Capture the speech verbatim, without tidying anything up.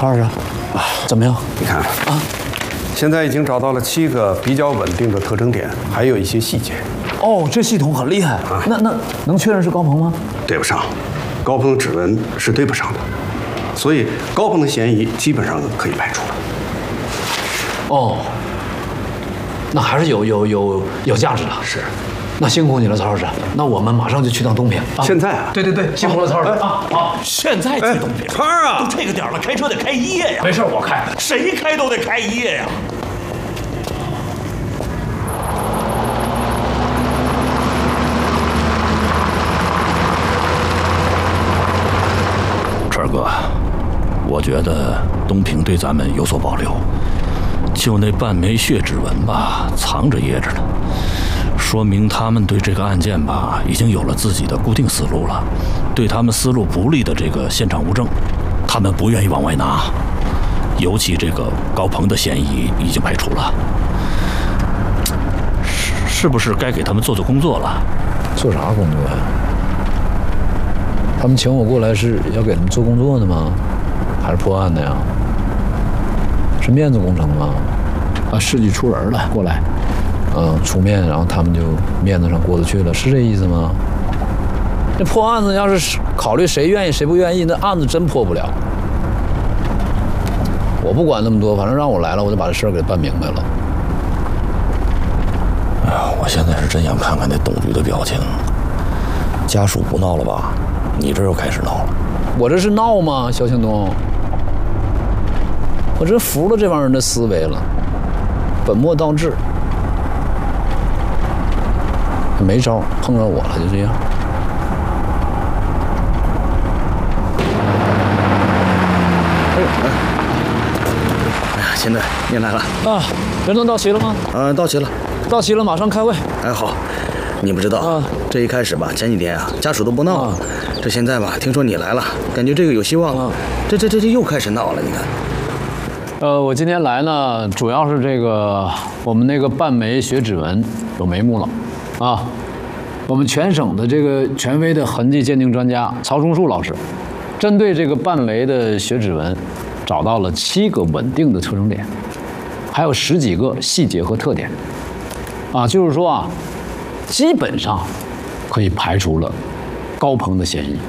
曹老师，啊，怎么样？ 你看啊，现在已经找到了七个比较稳定的特征点，还有一些细节。 哦，这系统很厉害啊！那那能确认是高鹏吗？ 对不上，高鹏的指纹是对不上的，所以高鹏的嫌疑基本上可以排除了。 哦，那还是有有有有价值的。 是。 那辛苦你了，曹老师。那我们马上就去趟东平。 啊、现在啊？ 对对对，辛苦了，曹老师啊！好， 现在去东平。 川儿啊， 都这个点了，开车得开一夜呀。 没事，我开。 谁开都得开一夜呀。 川哥，我觉得东平对咱们有所保留，就那半枚血指纹吧，藏着掖着呢。 说明他们对这个案件吧，已经有了自己的固定思路了。对他们思路不利的这个现场物证，他们不愿意往外拿。尤其这个高鹏的嫌疑已经排除了，是是不是该给他们做做工作了？ 做啥工作呀？他们请我过来是要给他们做工作的吗？还是破案的呀？是面子工程吗？啊，事迹出人了，过来。 嗯，出面，然后他们就面子上过得去了，是这意思吗？这破案子要是考虑谁愿意谁不愿意，那案子真破不了。我不管那么多，反正让我来了，我就把这事儿给办明白了。 哎呀，我现在是真想看看那董局的表情。家属不闹了吧？你这又开始闹了。 我这是闹吗，肖庆东？我真服了这帮人的思维了，本末倒置。 没招，碰着我了，就这样。 哎呀，现在您来了啊！人都到齐了吗？ 啊，到齐了， 到齐了，马上开会。 还好，你不知道，啊、这一开始吧，前几天啊，家属都不闹了，啊、这现在吧，听说你来了，感觉这个有希望了，啊、这这这这又开始闹了，你看。 呃，我今天来呢，主要是这个我们那个半枚血指纹有眉目了。 啊，我们全省的这个权威的痕迹鉴定专家曹松树老师，针对这个半枚的血指纹，找到了七个稳定的特征点，还有十几个细节和特点。啊，就是说啊，基本上可以排除了高鹏的嫌疑。